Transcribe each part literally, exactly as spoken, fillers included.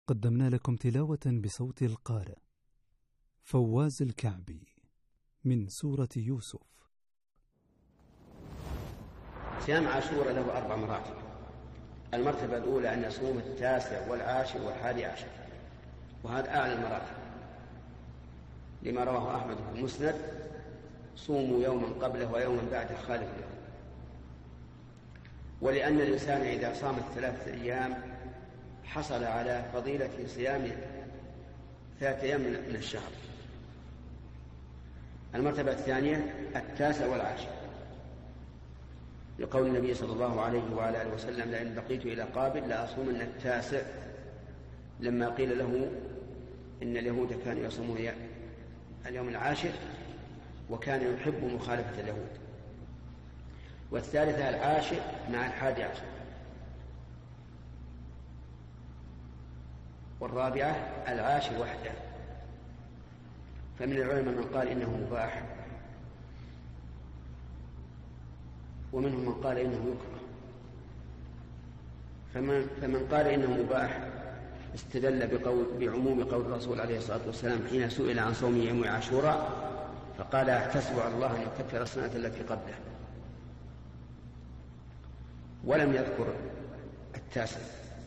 قدمنا لكم تلاوة بصوت القارئ فواز الكعبي من سورة يوسف. صيام عاشوراء له أربع مراتب. المرتبة الأولى أن يصوم التاسع والعاشر والحادي عشر، وهذا أعلى المراتب، لما رواه أحمد في المسند: صوموا يوما قبله ويوما بعده خالف له. ولأن الإنسان إذا صام ثلاثة أيام حصل على فضيلة صيام ثلاثة أيام من الشهر. المرتبة الثانية التاسع والعاشر، لقول النبي صلى الله عليه وعلى آله وسلم: لئن بقيت إلى قابل لأصومن التاسع، لما قيل له إن اليهود كانوا يصومون اليوم العاشر وكان يحب مخالفة اليهود. والثالثة العاشر مع الحادي عشر. والرابعة العاشر وحده. فمن العلماء من قال إنه مباح، ومنهم من قال إنه يكره. فمن, فمن قال إنه مباح استدل بقول بعموم قول الرسول عليه الصلاة والسلام حين سئل عن صوم يوم عاشوراء فقال: احتسب على الله أن يكفر السنة التي قبله، ولم يذكر التاسع.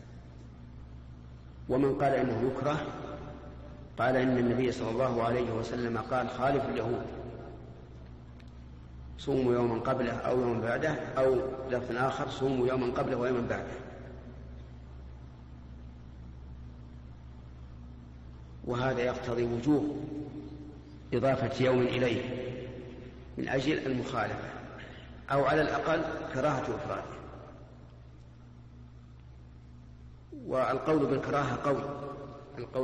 ومن قال إنه يكره قال إن النبي صلى الله عليه وسلم قال: خالف اليهود، صوموا يوما قبله أو يوما بعده، أو لفظ آخر: صوموا يوما قبله ويوما بعده. وهذا يقتضي وجوب إضافة يوم إليه من أجل المخالفة، أو على الأقل كراهة إفراده. والقول بالكراهة قول القول